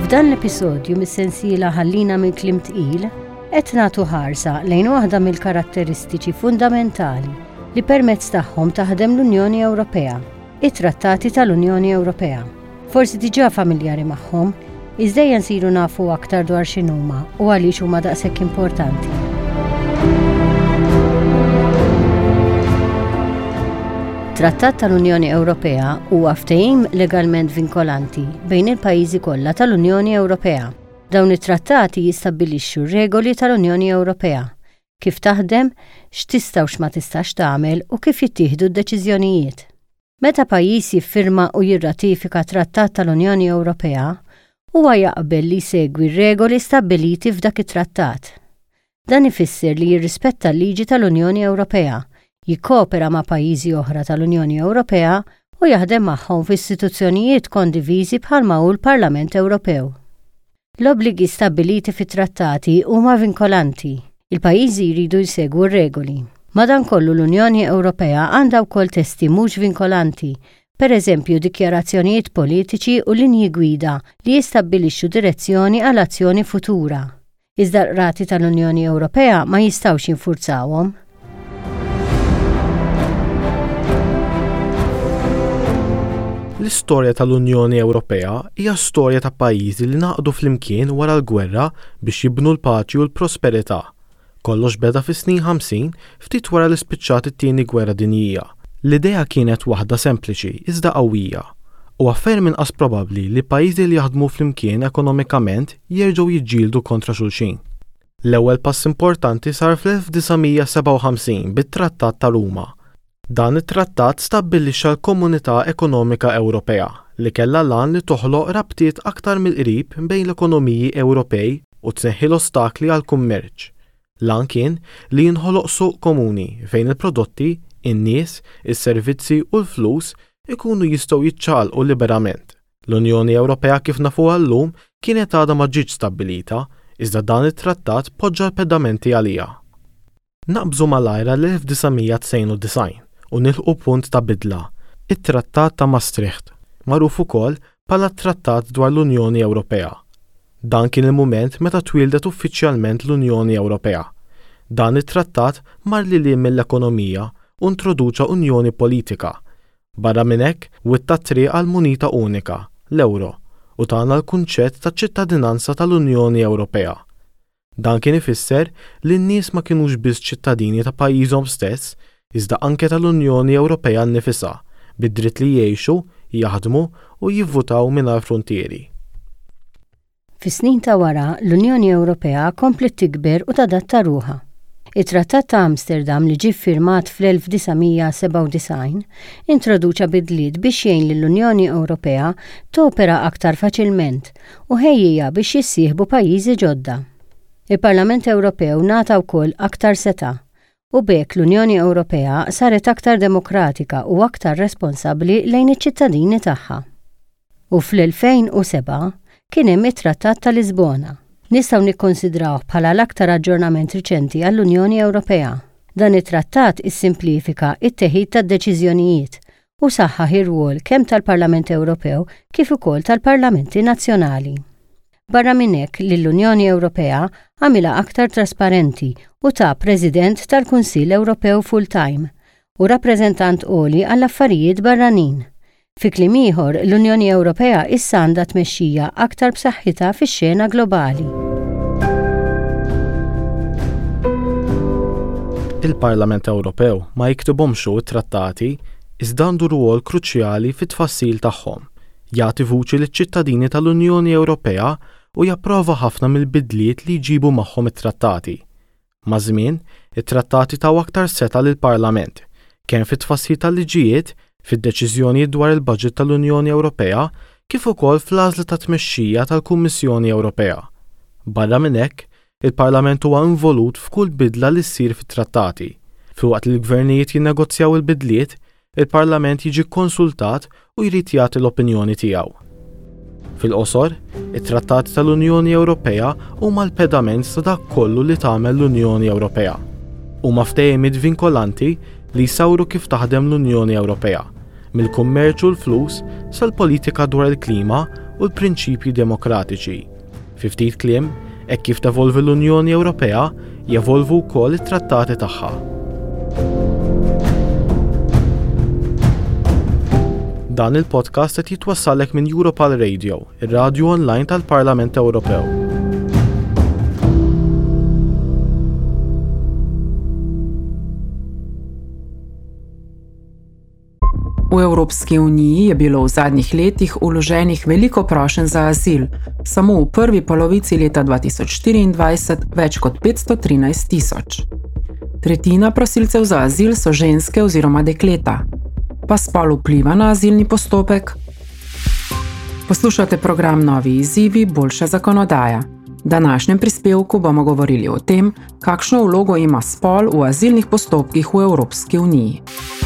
F'dan l-episodju mis-sensiela ħallina mill kliem tqil qed nagħtu ħarsa lejn waħda mill-karatteristiċi fundamentali li permezz tagħhom taħdem l-Unjoni Ewropea, it-Trattati tal-Unjoni Ewropea. Forsi diġà familjari magħhom, iżda nsiru nafu aktar dwar x'inhuma u għaliex huma daqshekk importanti. Trattat tal-Unjoni Ewropea huwa ftehim legalment vinkolanti bejn il-pajjiżi kollha tal-Unjoni Ewropea. Dawn it-trattati jistabbilixxu r-regoli tal-Unjoni Ewropea, kif taħdem, x'tista' u x'ma tistax tagħmel u kif jittieħdu d-deċiżjonijiet. Meta pajjiż jiffirma u jirratifika Trattat tal-Unjoni Ewropea, huwa jaqbel li jsegwi r-regoli stabbiliti f'dak it-trattat. Dan ifisser li jirrispetta l-liġi tal-Unjoni Ewropea, jikkoopera ma' pajjiżi oħra tal-Unjoni Ewropea u jaħdem magħhom f'istituzzjonijiet kondiviżi bħalma hu l-Parlament Ewropew. L-obbligi stabbiliti fit-trattati huma vinkolanti. Il-pajjiżi jridu jsegwu r-regoli. Madankollu l-Unjoni Ewropea għandha wkoll testi mhux vinkolanti, pereżempju dikjarazzjonijiet politiċi u linji gwida li jistabbilixxu direzzjoni għal azzjoni futura. Iżda r-rati tal-Unjoni Ewropea ma jistgħux jinfurzawhom. L-istorja tal-Unjoni Ewropea hija storja ta' pajjiżi li naqdu flimkien wara l-gwerra biex jibnu l-paċi u l-prosperità. Kollox beda fis-snin 50 ftit wara li spiċċat it-tieni gwerra dinjija. L-idea kienet waħda sempliċi iżda qawwija. U ferm inqas probabbli li pajjiżi li jaħdmu flimkien ekonomikament jerġgħu jiġġieldu kontra xulxin. L-ewwel pass importanti sar fl-1957 bit-Trattat ta' Ruma. Dan it-trattat stabbilixxa l-Komunità Ekonomika Ewropea li kellha lan li toħloq rabtiet aktar mill-qrib bejn l-ekonomiji Ewropej u tneħħi l-ostakli għall-kummerċ. Lan kien li jinħoloq suq komuni fejn il-prodotti, in-nies, is-servizzi u l-flus ikunu jistgħu jiċċaqalqu liberament. L-Unjoni Ewropea kif nafuha llum kienet għadha ma ġietx stabbilita, iżda dan it-trattat poġġa l-pedamenti għaliha. Naqbżu malajra l-1999 u nilħu punt ta' bidla, it-Trattat ta' Maastricht, magħruf ukoll bħala Trattat dwar l-Unjoni Ewropea. Dan kien il-mument meta twildet uffiċjalment l-Unjoni Ewropea. Dan it-trattat mar lil mill-ekonomija u introduċa Unjoni Politika. Barra minn hekk witta triq għal munita unika, l-Ewro, u tagħna l-kunċett ta' ċittadinanza tal-Unjoni Ewropea. Dan kien ifisser li n-nies ma kinux biss ċittadini ta' pajjiżhom stess, iżda anke tal-Unjoni Ewropea nnifisha bid-dritt li jgħixu, jaħdmu u jivvutaw mingħajr frontieri. Fis-snin ta' wara, l-Unjoni Ewropea komplet tikber u tadatta ruħha. It-Trattat ta' Amsterdam li ġie ffirmat fl-1997 introduċa bidliet biex jgħin lill-Unjoni Ewropea topera aktar faċilment u ħejjija biex jissieħbu pajjiżi ġodda. Il-Parlament Ewropew ngħata wkoll aktar seta' u bekk l-Unjoni Ewropea saret aktar demokratika u aktar responsabbli lejn iċ-ċittadini tagħha. U fl-2007 kien hemm it-Trattat ta' Lisbona. Nistgħu nikkonsidrawh bħala l-aktar aġġornament riċenti għall-Unjoni Ewropea. Dan it-trattat issimplifika it-teħid tad-deċiżjonijiet u saħħaħ ir-rwol kemm tal-Parlament Ewropew kif ukoll tal-Parlamenti Nazzjonali. Barra minn hekk l-Unjoni Ewropea għamilha aktar trasparenti u ta' President tal-Kunsill Ewropew full-time u rappreżentant għoli għall-affarijiet barranin. Fi kliem ieħor, l-Unjoni Ewropea issa għandha tmexxija aktar b'saħħitha fix-xena globali. Il-Parlament Ewropew ma jiktubhomx it-trattati iżda għandu rwol kruċjali fit-tfassil tagħhom. Jagħti vuċi liċ-ċittadini tal-Unjoni Ewropea u japprova ħafna mill-bidliet li jġibu magħhom it-trattati. Ma' żmien, it-trattati taw aktar seta' lill-Parlament, kemm fit-tfassil tal-liġijiet, fid-deċiżjonijiet dwar il-budget tal-Unjoni Ewropea, kif ukoll fl-għażla ta' tmexxija tal-Kummissjoni Ewropea. Barra minn hekk, il-Parlament huwa involut f'kull bidla li ssir fit-trattati. Filwaqt li l-gvernijiet jinnegozjaw il-bidliet, il-Parlament jiġi konsultat u jrid jagħti l-opinjoni tiegħu. Fil-qosor, it-trattati tal-Unjoni Ewropea huma l-pedament ta' dak kollu li tagħmel l-Unjoni Ewropea. Huma ftehimiet vinkolanti li jsawru kif taħdem l-Unjoni Ewropea, mill-kummerċ u l-flus sal-politika dwar il-klima u l-prinċipji demokratiċi. Fi ftit kliem, hekk kif tevolvi l-Unjoni Ewropea, jevolvu wkoll it-trattati tagħha. Dan il-podcast qed jitwassalek minn Europal Radio, ir-radju online tal-Parlament Ewropew. V Evropski uniji je bilo v zadnjih letih vloženih veliko prošenj za azil, samo v prvi polovici leta 2024 več kot 513 tisoč. Tretjina prosilcev za azil so ženske oziroma dekleta. Pa spol vpliva na azilni postopek? Poslušate program Novi izzivi, boljša zakonodaja. V današnjem prispevku bomo govorili o tem, kakšno vlogo ima spol v azilnih postopkih v Evropski uniji.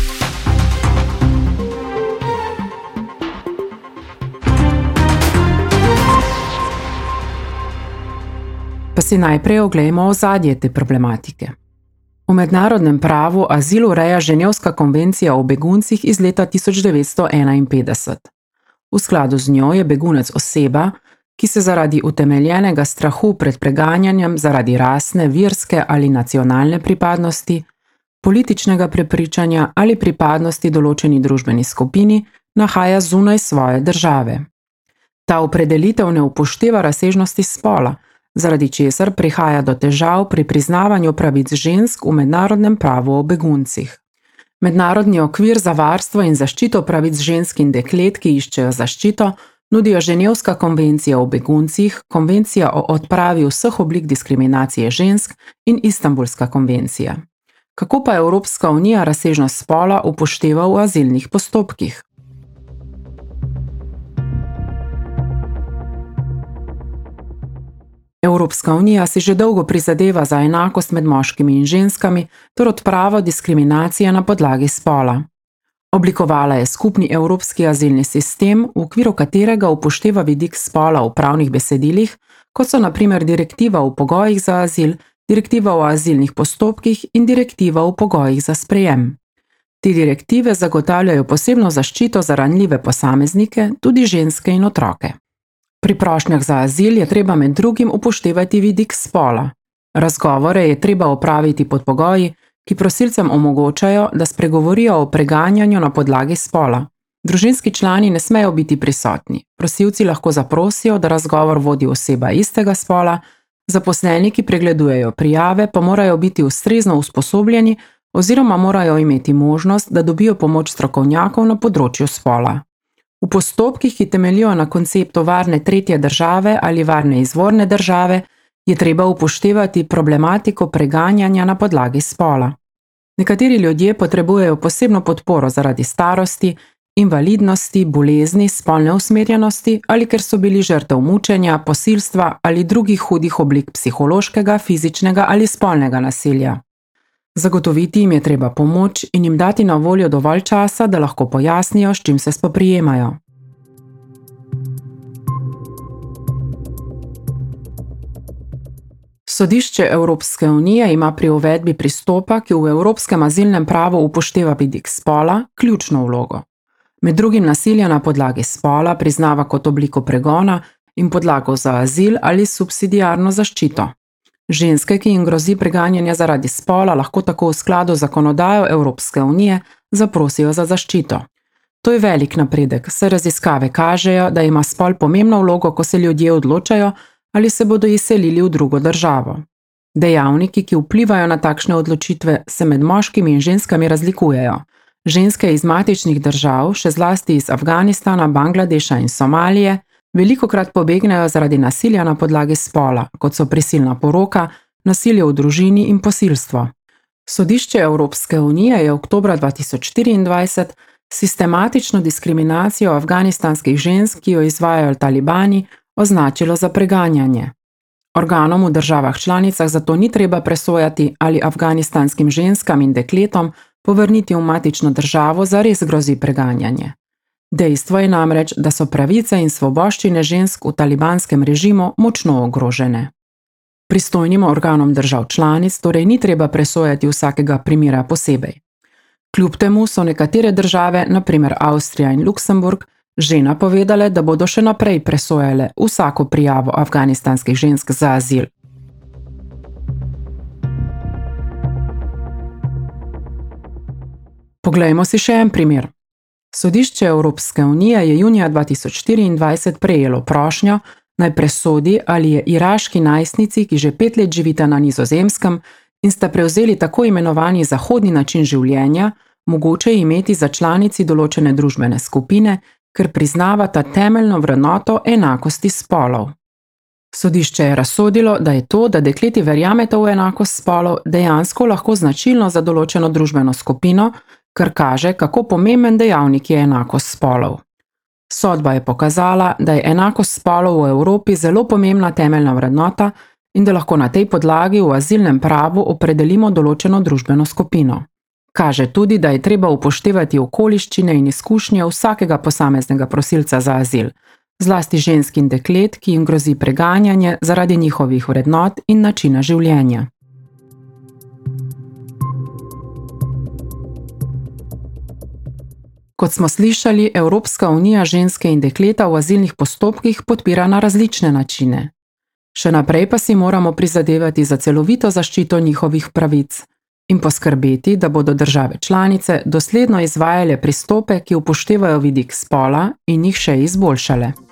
Pa si najprej oglejmo ozadje te problematike. V mednarodnem pravu azil ureja Ženevska konvencija o beguncih iz leta 1951. V skladu z njo je begunec oseba, ki se zaradi utemeljenega strahu pred preganjanjem zaradi rasne, verske ali nacionalne pripadnosti, političnega prepričanja ali pripadnosti določeni družbeni skupini nahaja zunaj svoje države. Ta opredelitev ne upošteva razsežnosti spola, zaradi česar prihaja do težav pri priznavanju pravic žensk v mednarodnem pravu o beguncih. Mednarodni okvir za varstvo in zaščito pravic žensk in deklet, ki iščejo zaščito, nudijo Ženevska konvencija o beguncih, konvencija o odpravi vseh oblik diskriminacije žensk in Istanbulska konvencija. Kako pa Evropska unija razsežnost spola upošteva v azilnih postopkih? Evropska unija si že dolgo prizadeva za enakost med moškimi in ženskami ter odpravo diskriminacije na podlagi spola. Oblikovala je skupni evropski azilni sistem, v okviru katerega upošteva vidik spola v pravnih besedilih, kot so na primer direktiva o pogojih za azil, direktiva o azilnih postopkih in direktiva o pogojih za sprejem. Te direktive zagotavljajo posebno zaščito za ranljive posameznike, tudi ženske in otroke. Pri prošnjah za azil je treba med drugim upoštevati vidik spola. Razgovore je treba opraviti pod pogoji, ki prosilcem omogočajo, da spregovorijo o preganjanju na podlagi spola. Družinski člani ne smejo biti prisotni. Prosilci lahko zaprosijo, da razgovor vodi oseba istega spola, zaposleni, ki pregledujejo prijave, pa morajo biti ustrezno usposobljeni oziroma morajo imeti možnost, da dobijo pomoč strokovnjakov na področju spola. V postopkih, ki temeljijo na konceptu varne tretje države ali varne izvorne države, je treba upoštevati problematiko preganjanja na podlagi spola. Nekateri ljudje potrebujejo posebno podporo zaradi starosti, invalidnosti, bolezni, spolne usmerjenosti ali ker so bili žrtev mučenja, posilstva ali drugih hudih oblik psihološkega, fizičnega ali spolnega nasilja. Zagotoviti jim je treba pomoč in jim dati na voljo dovolj časa, da lahko pojasnijo, s čim se spoprijemajo. Sodišče Evropske unije ima pri uvedbi pristopa, ki v evropskem azilnem pravu upošteva vidik spola, ključno vlogo. Med drugim nasilje na podlagi spola priznava kot obliko pregona in podlago za azil ali subsidiarno zaščito. Ženske, ki jim grozi preganjanje zaradi spola, lahko tako v skladu z zakonodajo Evropske unije zaprosijo za zaščito. To je velik napredek, saj raziskave kažejo, da ima spol pomembno vlogo, ko se ljudje odločajo, ali se bodo izselili v drugo državo. Dejavniki, ki vplivajo na takšne odločitve, se med moškimi in ženskami razlikujejo. Ženske iz matičnih držav, še zlasti iz Afganistana, Bangladeša in Somalije, velikokrat pobegnejo zaradi nasilja na podlagi spola, kot so prisilna poroka, nasilje v družini in posilstvo. Sodišče Evropske unije je oktobra 2024 sistematično diskriminacijo afganistanskih žensk, ki jo izvajajo talibani, označilo za preganjanje. Organom v državah članicah zato ni treba presojati, ali afganistanskim ženskam in dekletom povrniti v matično državo zares grozi preganjanje. Dejstvo je namreč, da so pravice in svoboščine žensk v talibanskem režimu močno ogrožene. Pristojnim organom držav članic torej ni treba presojati vsakega primera posebej. Kljub temu so nekatere države, na primer Avstrija in Luksemburg, že napovedale, da bodo še naprej presojale vsako prijavo afganistanskih žensk za azil. Poglejmo si še en primer. Sodišče Evropske unije je junija 2024 prejelo prošnjo, naj presodi, ali je iraški najstnici, ki že 5 let živita na Nizozemskem in sta prevzeli tako imenovani zahodni način življenja, mogoče imeti za članici določene družbene skupine, ker priznavata temeljno vrednoto enakosti spolov. Sodišče je razsodilo, da je to, da dekleti verjameta v enakost spolov, dejansko lahko značilno za določeno družbeno skupino, kar kaže, kako pomemben dejavnik je enakost spolov. Sodba je pokazala, da je enakost spolov v Evropi zelo pomembna temeljna vrednota in da lahko na tej podlagi v azilnem pravu opredelimo določeno družbeno skupino. Kaže tudi, da je treba upoštevati okoliščine in izkušnje vsakega posameznega prosilca za azil, zlasti žensk in deklet, ki jim grozi preganjanje zaradi njihovih vrednot in načina življenja. Kot smo slišali, Evropska unija ženske in dekleta v azilnih postopkih podpira na različne načine. Še naprej pa si moramo prizadevati za celovito zaščito njihovih pravic in poskrbeti, da bodo države članice dosledno izvajale pristope, ki upoštevajo vidik spola in jih še izboljšale.